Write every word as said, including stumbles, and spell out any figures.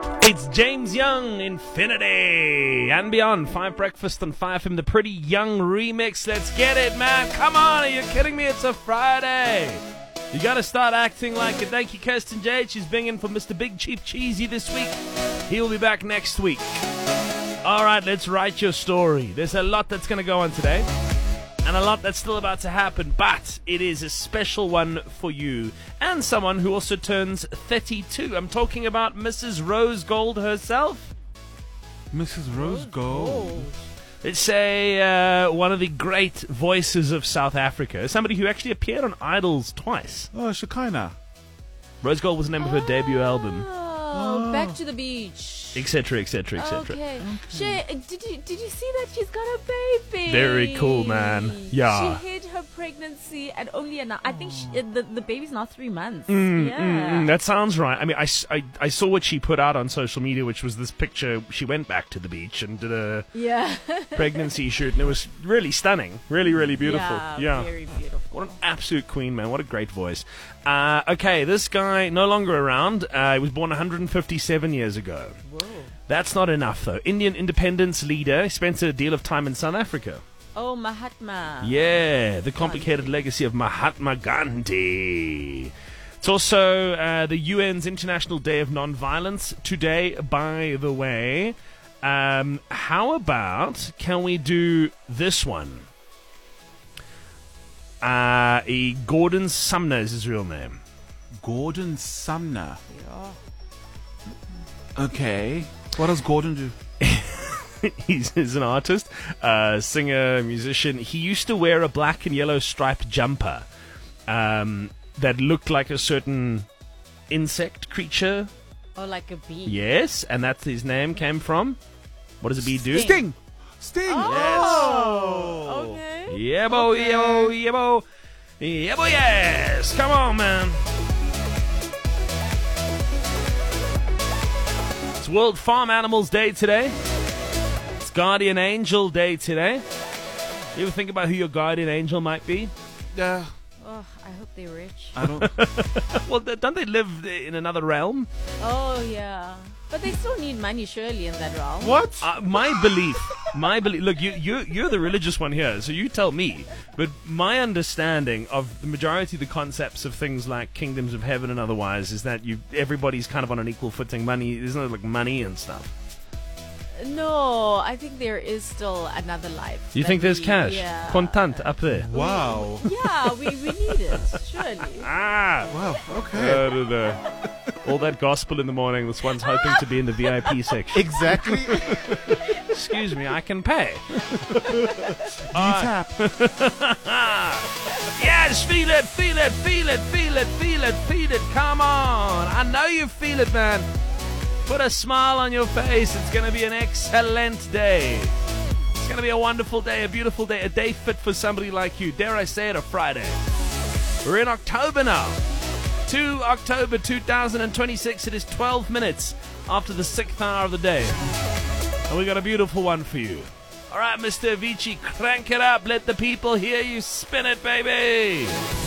It's James Young, Infinity, and Beyond. Five Breakfast on five F M, the Pretty Young remix. Let's get it, man. Come on, are you kidding me? It's a Friday. You gotta start acting like it. Thank you, Kirsten Jade. She's binging for Mister Big Chief Cheesy this week. He'll be back next week. All right, let's write your story. There's a lot that's gonna go on today, and a lot that's still about to happen, but it is a special one for you and someone who also turns thirty-two. I'm talking about Missus Rose Gold herself. Missus Rose Gold. Let's say uh, one of the great voices of South Africa, somebody who actually appeared on Idols twice. Oh, Shekinah. Rose Gold was the name of her debut album, Oh, Oh. Back to the Beach. etc, etc, et cetera. Okay. She, did you did you see that she's got a baby? Very cool, man. Yeah. She hid her pregnancy at only an. I think she, uh, the the baby's now three months. Mm, yeah. mm, mm, that sounds right. I mean, I, s- I- I saw what she put out on social media, which was this picture. She went back to the beach and did a yeah. pregnancy shoot, and it was really stunning. Really, really beautiful. Yeah, Yeah. Very beautiful. What an absolute queen, man. What a great voice. Uh, okay, this guy, no longer around. Uh, he was born one hundred fifty-seven years ago. Whoa. That's not enough, though. Indian independence leader. He spent a deal of time in South Africa. Oh, Mahatma. Yeah, the complicated legacy of Mahatma Gandhi. It's also uh, the U N's International Day of Nonviolence today, by the way. Um, how about, can we do this one? Uh, e- Gordon Sumner is his real name. Gordon Sumner. Yeah. Okay. What does Gordon do? he's, he's an artist, uh, singer, musician. He used to wear a black and yellow striped jumper um, that looked like a certain insect creature. Oh, like a bee. Yes, and that's his name came from. What does a bee do? Sting. Sting. Oh. Okay. Yeah, bo, Okay. yeah, bo, yeah, bo. Yeah, bo, yes. Come on, man. It's World Farm Animals Day today. It's Guardian Angel Day today. You ever think about who your guardian angel might be? Yeah. Oh, I hope they're rich. I don't. Well, th- don't they live in another realm? Oh, yeah. But they still need money, surely, in that realm. What? Uh, my belief, my belief. Look, you, you, you're the religious one here, so you tell me. But my understanding of the majority of the concepts of things like kingdoms of heaven and otherwise is that you, everybody's kind of on an equal footing. Money, isn't it, like money and stuff? No, I think there is still another life. You that think there's we- cash, Yeah. contant up there? Wow. Yeah, we, we need it, surely. Ah, Wow. Okay. I don't know. All that gospel in the morning. This one's hoping to be in the V I P section. Exactly. Excuse me, I can pay. You tap. Yes, feel it, feel it, feel it, feel it, feel it, feel it. Come on. I know you feel it, man. Put a smile on your face. It's going to be an excellent day. It's going to be a wonderful day, a beautiful day, a day fit for somebody like you. Dare I say it, a Friday. We're in October now. the second of October two thousand twenty-six. It is twelve minutes after the sixth hour of the day. And we got a beautiful one for you. All right, Mister Avicii, crank it up. Let the people hear you spin it, baby.